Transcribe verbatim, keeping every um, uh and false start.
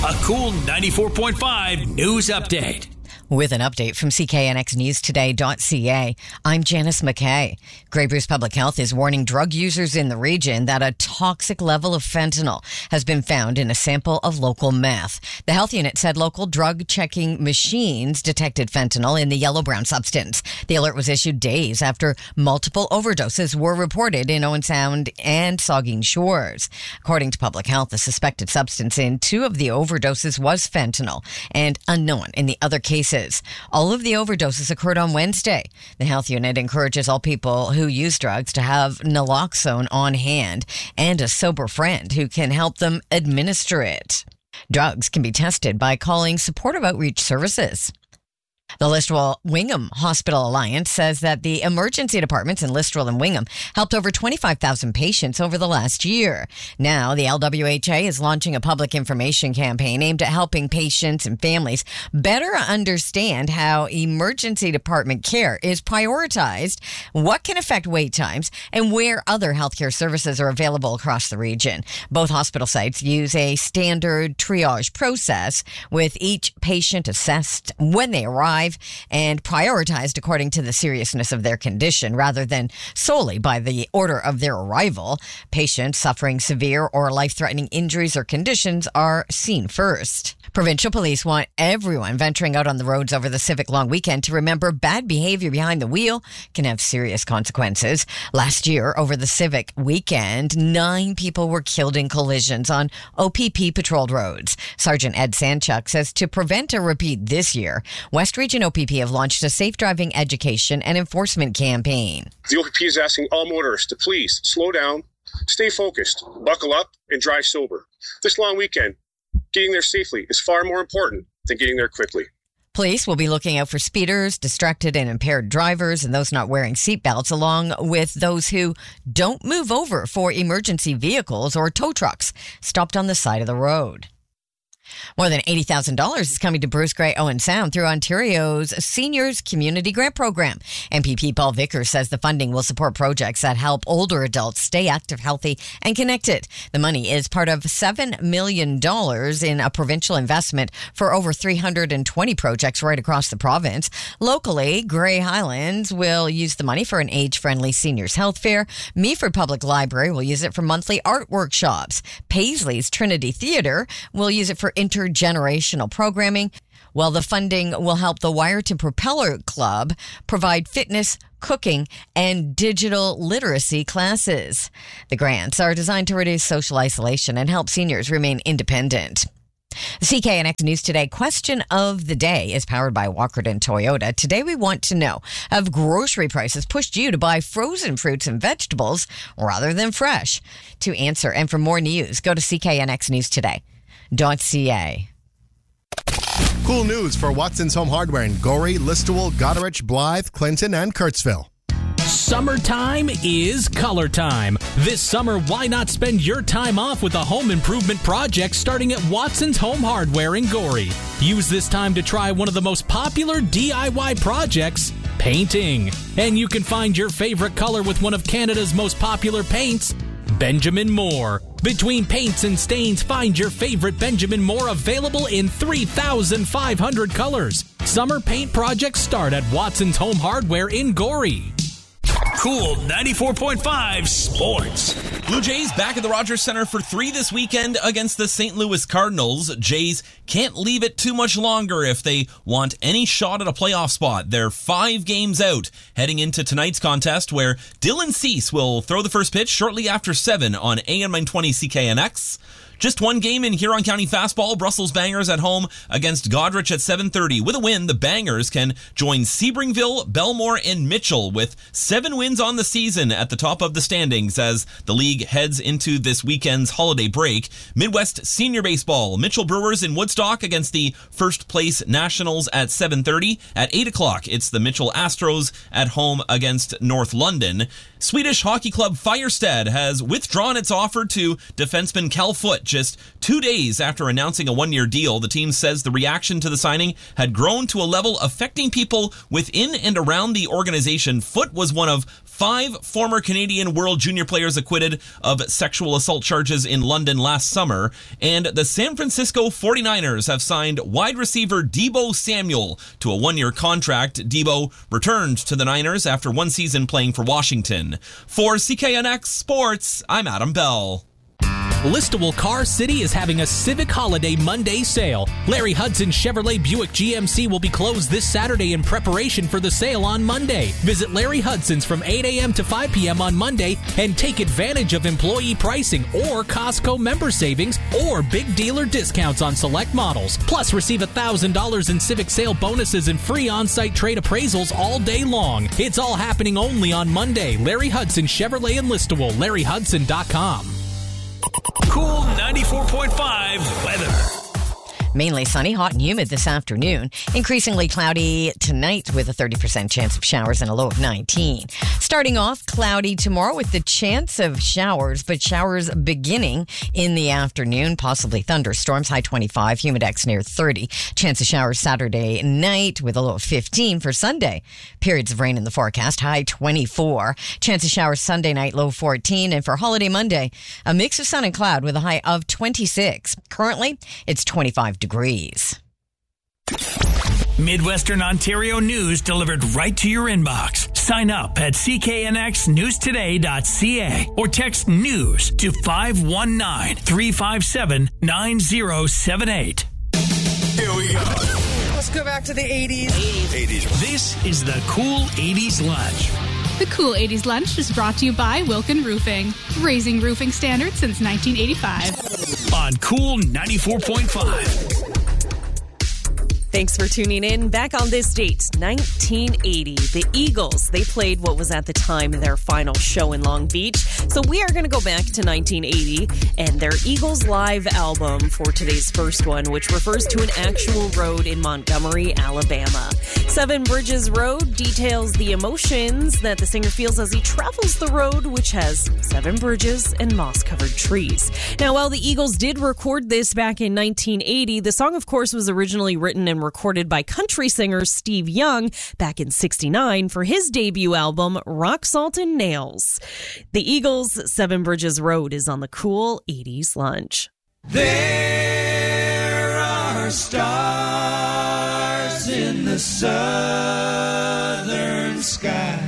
A Cool ninety-four point five news update. With an update from C K N X News Today dot C A, I'm Janice McKay. Grey Bruce Public Health is warning drug users in the region that a toxic level of fentanyl has been found in a sample of local meth. The health unit said local drug checking machines detected fentanyl in the yellow-brown substance. The alert was issued days after multiple overdoses were reported in Owen Sound and Saugeen Shores. According to Public Health, the suspected substance in two of the overdoses was fentanyl and unknown in the other cases. All of the overdoses occurred on Wednesday. The health unit encourages all people who use drugs to have naloxone on hand and a sober friend who can help them administer it. Drugs can be tested by calling Supportive Outreach Services. The Listowel Wingham Hospital Alliance says that the emergency departments in Listowel and Wingham helped over twenty-five thousand patients over the last year. Now, the L W H A is launching a public information campaign aimed at helping patients and families better understand how emergency department care is prioritized, what can affect wait times, and where other healthcare services are available across the region. Both hospital sites use a standard triage process, with each patient assessed when they arrive and prioritized according to the seriousness of their condition rather than solely by the order of their arrival. Patients suffering severe or life-threatening injuries or conditions are seen first. Provincial police want everyone venturing out on the roads over the Civic Long Weekend to remember bad behavior behind the wheel can have serious consequences. Last year, over the Civic Weekend, nine people were killed in collisions on O P P-patrolled roads. Sergeant Ed Sanchuk says to prevent a repeat this year, West Region O P P have launched a safe driving education and enforcement campaign. The O P P is asking all motorists to please slow down, stay focused, buckle up, and drive sober. This long weekend, getting there safely is far more important than getting there quickly. Police will be looking out for speeders, distracted and impaired drivers, and those not wearing seatbelts, along with those who don't move over for emergency vehicles or tow trucks stopped on the side of the road. More than eighty thousand dollars is coming to Bruce Grey Owen Sound through Ontario's Seniors Community Grant Program. M P P Paul Vickers says the funding will support projects that help older adults stay active, healthy, and connected. The money is part of seven million dollars in a provincial investment for over three hundred twenty projects right across the province. Locally, Grey Highlands will use the money for an age-friendly seniors health fair. Meaford Public Library will use it for monthly art workshops. Paisley's Trinity Theatre will use it for intergenerational programming, while the funding will help the Wiarton Propeller Club provide fitness, cooking, and digital literacy classes. The grants are designed to reduce social isolation and help seniors remain independent. The C K N X News Today question of the day is powered by Walkerton Toyota. Today we want to know, have grocery prices pushed you to buy frozen fruits and vegetables rather than fresh? To answer and for more news, go to C K N X News Today. .ca. Cool news for Watson's Home Hardware in Gorey, Listowel, Goderich, Blythe, Clinton, and Kurtzville. Summertime is color time. This summer, why not spend your time off with a home improvement project starting at Watson's Home Hardware in Gorey? Use this time to try one of the most popular D I Y projects, painting. And you can find your favorite color with one of Canada's most popular paints, Benjamin Moore. Between paints and stains, find your favorite Benjamin Moore available in three thousand five hundred colors. Summer paint projects start at Watson's Home Hardware in Gorey. Cool ninety-four point five Sports. Blue Jays back at the Rogers Center for three this weekend against the Saint Louis Cardinals. Jays can't leave it too much longer if they want any shot at a playoff spot. They're five games out heading into tonight's contest, where Dylan Cease will throw the first pitch shortly after seven on A M nine twenty C K N X. Just one game in Huron County Fastball. Brussels Bangers at home against Goderich at seven thirty. With a win, the Bangers can join Sebringville, Belmore, and Mitchell with seven wins on the season at the top of the standings as the league heads into this weekend's holiday break. Midwest Senior Baseball. Mitchell Brewers in Woodstock against the first place Nationals at seven thirty. At eight o'clock, it's the Mitchell Astros at home against North London. Swedish hockey club Färjestad has withdrawn its offer to defenseman Cal Foote just two days after announcing a one-year deal. The team says the reaction to the signing had grown to a level affecting people within and around the organization. Foote was one of five former Canadian World Junior players acquitted of sexual assault charges in London last summer, and the San Francisco forty-niners have signed wide receiver Deebo Samuel to a one-year contract. Deebo returned to the Niners after one season playing for Washington. For C K N X Sports, I'm Adam Bell. Listowel Car City is having a Civic Holiday Monday sale. Larry Hudson Chevrolet Buick G M C will be closed this Saturday in preparation for the sale on Monday. Visit Larry Hudson's from eight a.m. to five p.m. on Monday and take advantage of employee pricing or Costco member savings or big dealer discounts on select models. Plus, receive one thousand dollars in Civic sale bonuses and free on-site trade appraisals all day long. It's all happening only on Monday. Larry Hudson Chevrolet in Listowel, larry hudson dot com. Cool ninety-four point five weather. Mainly sunny, hot and humid this afternoon. Increasingly cloudy tonight with a thirty percent chance of showers and a low of nineteen. Starting off cloudy tomorrow with the chance of showers, but showers beginning in the afternoon, possibly thunderstorms, high twenty-five, humidex near thirty. Chance of showers Saturday night with a low of fifteen for Sunday. Periods of rain in the forecast, high twenty-four. Chance of showers Sunday night, low fourteen. And for holiday Monday, a mix of sun and cloud with a high of twenty-six. Currently, it's twenty-five degrees. Midwestern Ontario news delivered right to your inbox. Sign up at c k n x news today dot c a or text news to five one nine, three five seven, nine zero seven eight. Here we go. Let's go back to the eighties. eighties. This is the Cool eighties Lunch. The Cool eighties Lunch is brought to you by Wilkin Roofing, raising roofing standards since nineteen eighty-five. On Cool ninety-four point five. Thanks for tuning in. Back on this date, nineteen eighty, the Eagles, they played what was at the time their final show in Long Beach. So we are going to go back to nineteen eighty and their Eagles Live album for today's first one, which refers to an actual road in Montgomery, Alabama. Seven Bridges Road details the emotions that the singer feels as he travels the road, which has seven bridges and moss-covered trees. Now, while the Eagles did record this back in nineteen eighty, the song, of course, was originally written and recorded by country singer Steve Young back in sixty-nine for his debut album, Rock, Salt, and Nails. The Eagles' Seven Bridges Road is on the Cool eighties Lunch. There are stars in the southern sky.